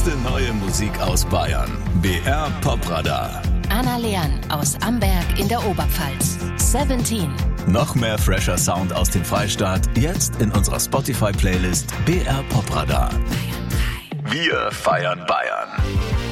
beste neue Musik aus Bayern. BR Popradar. Anna Leon aus Amberg in der Oberpfalz. 17. Noch mehr fresher Sound aus dem Freistaat, jetzt in unserer Spotify-Playlist BR Popradar. Bayern 3. Wir feiern Bayern.